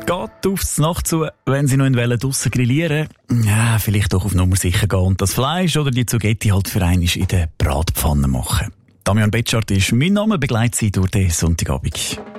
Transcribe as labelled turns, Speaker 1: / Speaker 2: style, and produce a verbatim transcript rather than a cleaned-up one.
Speaker 1: Geht aufs Nacht zu, wenn Sie noch in Wellen draussen grillieren, ja, vielleicht doch auf Nummer sicher gehen und das Fleisch oder die Zugetti halt für einmal in der Bratpfanne machen. Damian Betschart ist mein Name, begleitet Sie durch den Sonntagabend.